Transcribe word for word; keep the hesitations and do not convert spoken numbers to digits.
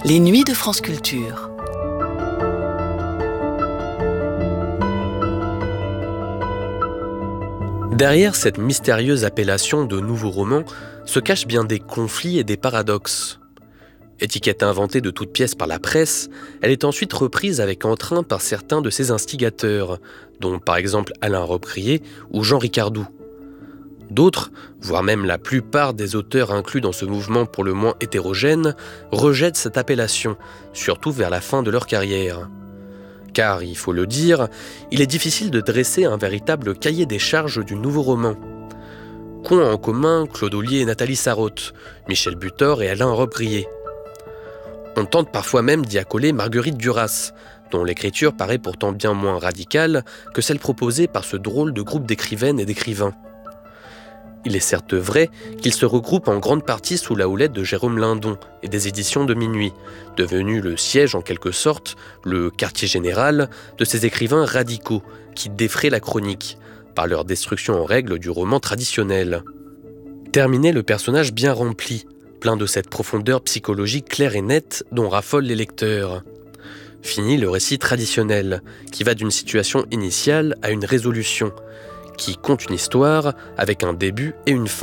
Les nuits de France Culture. Derrière cette mystérieuse appellation de nouveau roman se cachent bien des conflits et des paradoxes. Étiquette inventée de toutes pièces par la presse, elle est ensuite reprise avec entrain par certains de ses instigateurs, dont par exemple Alain Robbe-Grillet ou Jean Ricardou. D'autres, voire même la plupart des auteurs inclus dans ce mouvement pour le moins hétérogène, rejettent cette appellation, surtout vers la fin de leur carrière. Car, il faut le dire, il est difficile de dresser un véritable cahier des charges du nouveau roman. Qu'ont en commun Claude Ollier et Nathalie Sarraute, Michel Butor et Alain Robbe-Grillet? On tente parfois même d'y accoler Marguerite Duras, dont l'écriture paraît pourtant bien moins radicale que celle proposée par ce drôle de groupe d'écrivaines et d'écrivains. Il est certes vrai qu'ils se regroupent en grande partie sous la houlette de Jérôme Lindon et des éditions de Minuit, devenu le siège en quelque sorte, le quartier général de ces écrivains radicaux qui défraient la chronique, par leur destruction en règle du roman traditionnel. Terminé le personnage bien rempli, plein de cette profondeur psychologique claire et nette dont raffolent les lecteurs. Fini le récit traditionnel, qui va d'une situation initiale à une résolution, qui compte une histoire avec un début et une fin.